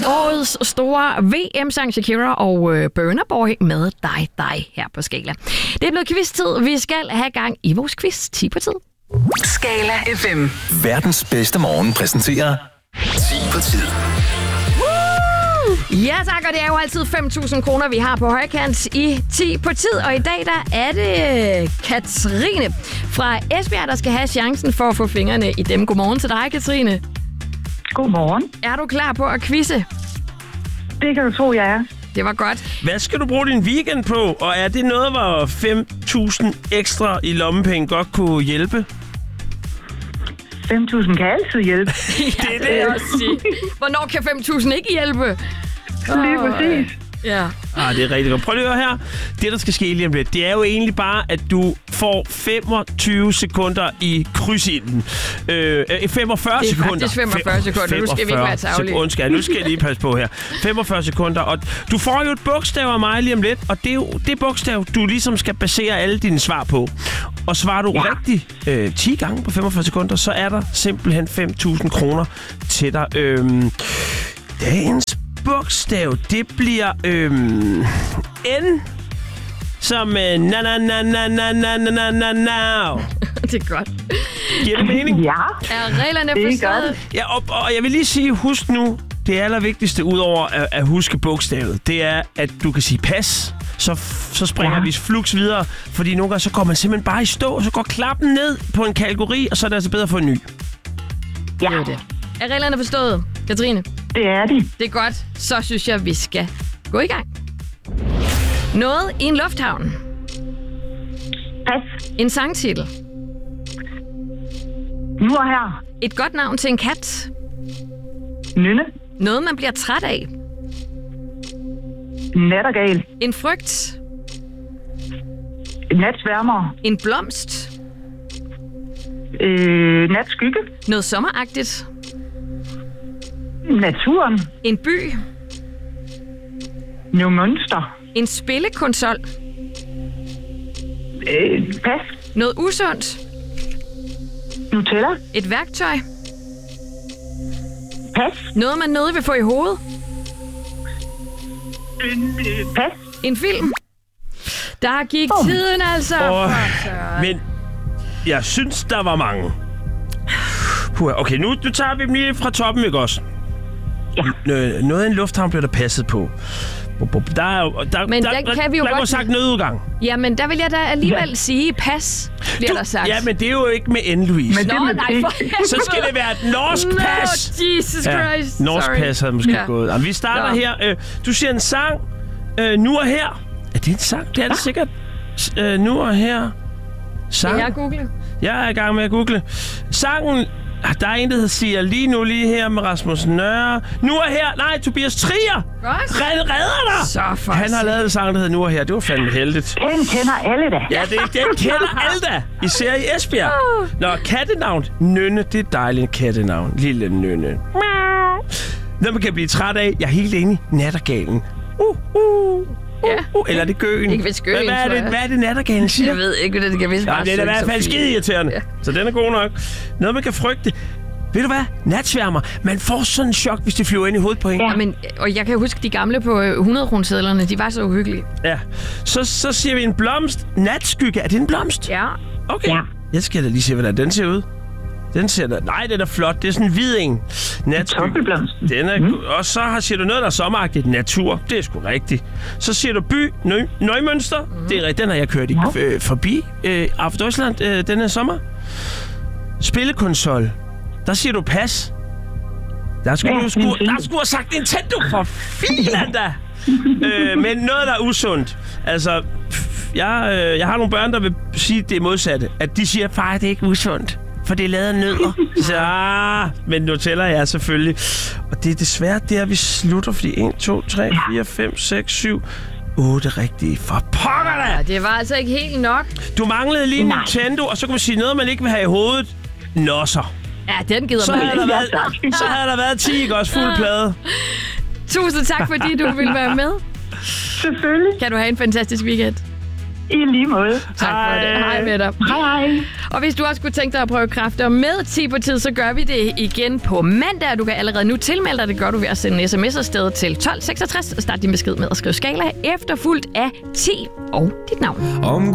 Årets store VM-sang Shakira og Burna Boy med dig her på Skala. Det er blevet quiz-tid. Vi skal have gang i vores quiz 10 på tid. Skala FM. Verdens bedste morgen præsenterer 10 på tid. Ja tak, og det er jo altid 5.000 kroner, vi har på højkant i 10 på tid. Og i dag der er det Katrine fra Esbjerg, der skal have chancen for at få fingrene i dem. Godmorgen til dig, Katrine. Godmorgen. Er du klar på at quizze? Det kan du tro, jeg er. Det var godt. Hvad skal du bruge din weekend på? Og er det noget, hvor 5.000 ekstra i lommepenge godt kunne hjælpe? 5.000 kan altid hjælpe. Ja, det er også sige. Hvornår kan 5.000 ikke hjælpe? Lige præcis. Ja. Det er rigtig godt. Prøv lige at høre her. Det, der skal ske lige om lidt, det er jo egentlig bare, at du får 25 sekunder i krydsilden. 45 sekunder. Det er faktisk 45 sekunder. Nu skal vi ikke være tarvelige. Undskyld, nu skal jeg lige passe på her. 45 sekunder, og du får jo et bogstav af mig lige om lidt, og det er jo det bogstav, du ligesom skal basere alle dine svar på. Og svarer du rigtigt 10 gange på 45 sekunder, så er der simpelthen 5.000 kroner til dig. Dagens bogstav, det bliver N som na. Det er godt. Giver det mening? Ja. Er reglerne forstået? Ja, og jeg vil lige sige, husk nu, det allervigtigste udover at huske bogstavet, det er, at du kan sige pas. Så springer vi flux videre, fordi nogle gange så går man simpelthen bare i stå, og så går klappen ned på en kategori, og så er det altså bedre at få en ny. Ja. Det er det. Er reglerne forstået, Katrine? Det er de. Det er godt. Så synes jeg, vi skal gå i gang. Noget i en lufthavn. Pas. En sangtitel. Nu og her. Et godt navn til en kat. Nynne. Noget, man bliver træt af. Nattergal. En frygt. Natsværmer. En blomst. Natskygge. Noget sommeragtigt. Naturen. En by. Mønster. En spillekonsol. Pas. Noget usundt. Nutella. Et værktøj. Pas. Noget, man nødig vil få i hovedet. Pas. En film. Der gik tiden altså. Men jeg synes, der var mange. Okay, nu tager vi dem lige fra toppen, ikke også? Ja. Noget af en lufthavn bliver der passet på. Men der kan vi jo godt... Der sagt nødudgang. Jamen, der vil jeg da alligevel sige pas, bliver der sagt. Ja, men det er jo ikke med N, Louise. Men Så skal det være et norsk pas. Jesus Christ. Norsk pas havde måske gået. Jamen, vi starter her. Du siger en sang. Nu og her. Er det en sang? Det er det sikkert. Nu og her. Sang. Skal jeg google? Jeg er i gang med at google. Sangen... Der er en, der siger lige her med Rasmus Nørre. Nu og her. Nej, Tobias Trier. Godt. Redder dig. Så for Han har lavet en sang, der hedder Nu og her. Det var fandme heldigt. Den kender alle da. Ja, den kender alle da. Især i Esbjerg. Nå, kattenavn. Nynne. Det er dejligt kattenavn. Lille Nynne. Når man kan blive træt af. Jeg er helt enig. Nattergalen. Eller er det gøen? Ikke hvis gøen, hvad er det nattergalen siger? Jeg ved ikke, det kan vist bare. Det er i hvert fald skide irriterende. Ja. Så den er god nok. Noget, man kan frygte. Ved du hvad? Natsværmer. Man får sådan en chok, hvis de flyver ind i hovedet på en. Ja, men, og jeg kan huske, de gamle på 100-kronesedlerne, de var så uhyggelige. Ja. Så siger vi en blomst. Natskygge. Er det en blomst? Ja. Okay. Ja. Jeg skal da lige se, hvordan den ser ud. Den ser da... Nej, den er flot. Det er sådan en hvid en. Toppelblomst. Den er... Og så siger du noget, der er sommeragtigt. Natur. Det er sgu rigtigt. Så siger du by. Nøgmønster. Det er rigtigt. Den har jeg kørt forbi. Af Deutschland den her sommer. Spillekonsol. Der siger du pas. Der skulle have sagt Nintendo for filan da. Men noget, der er usundt. Altså... Jeg har nogle børn, der vil sige det modsatte. At de siger, far, det er ikke usundt. For det er lavet af nødder. Så, men Nutella er selvfølgelig. Og det er desværre der, vi slutter, fordi 1, 2, 3, 4, 5, 6, 7, 8 rigtige. For pokker da! Ja, det var altså ikke helt nok. Du manglede lige Nintendo, og så kan man sige noget, man ikke vil have i hovedet. Nosser. Ja, den gider så man ikke. Så havde der været 10, ikke også? Fuld plade. Tusind tak, fordi du ville være med. Selvfølgelig. Kan du have en fantastisk weekend. I lige måde. Tak for det. Hej med dig. Hej. Og hvis du også kunne tænke dig at prøve kræfter med 10 på tid, så gør vi det igen på mandag. Du kan allerede nu tilmelde dig. Det gør du ved at sende en sms afsted til 1266 og start din besked med at skrive skala efterfulgt af 10 og dit navn.